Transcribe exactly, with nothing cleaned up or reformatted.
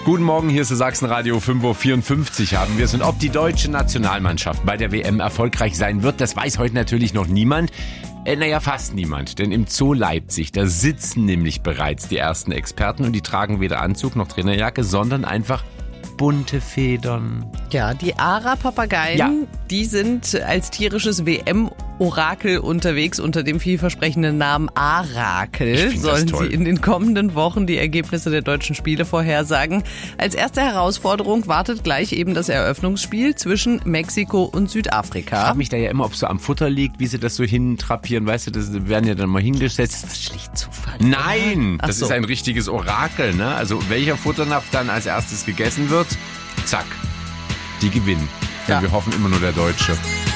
Guten Morgen, hier ist das Sachsenradio fünf Uhr vierundfünfzig haben wir es. Und ob die deutsche Nationalmannschaft bei der W M erfolgreich sein wird, das weiß heute natürlich noch niemand. Äh, naja, fast niemand. Denn im Zoo Leipzig, da sitzen nämlich bereits die ersten Experten und die tragen weder Anzug noch Trainerjacke, sondern einfach bunte Federn. Ja, die Ara-Papageien, ja. die sind als tierisches W M-Orakel unterwegs unter dem vielversprechenden Namen Arakel. Sollen sie in den kommenden Wochen die Ergebnisse der deutschen Spiele vorhersagen. Als erste Herausforderung wartet gleich eben das Eröffnungsspiel zwischen Mexiko und Südafrika. Ich frage mich da ja immer, ob es so am Futter liegt, wie sie das so hintrapieren. Weißt du, das werden ja dann mal hingesetzt. Das ist schlicht Zufall. Nein, Ach das so. ist ein richtiges Orakel. Ne? Also welcher Futternapf dann als erstes gegessen wird, zack, die gewinnen. Denn Ja. wir hoffen immer nur der Deutsche.